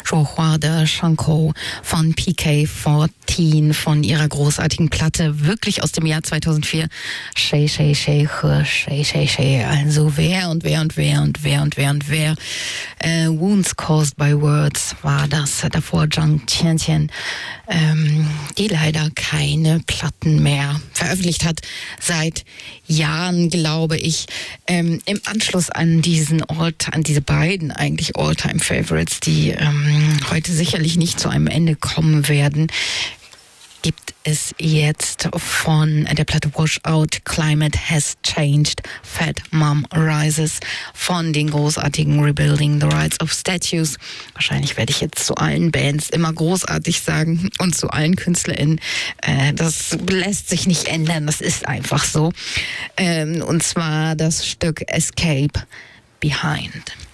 Zhuohua de Shankou von PK14 von ihrer großartigen Platte, wirklich aus dem Jahr 2004. Shay, Shay, Shay, Shay, Shay, Shay. Also wer. Wounds Caused by Words war das. Davor Zhang Qianqian, die leider keine Platten mehr veröffentlicht hat. Seit Jahren, glaube ich. Im Anschluss an diese beiden eigentlich All-Time-Favorites, die heute sicherlich nicht zu einem Ende kommen werden, gibt es jetzt von der Platte Washout Climate Has Changed, Fat Mom Rises von den großartigen Rebuilding the Rights of Statues. Wahrscheinlich werde ich jetzt zu allen Bands immer großartig sagen und zu allen KünstlerInnen. Das lässt sich nicht ändern, das ist einfach so. Und zwar das Stück Escape Behind.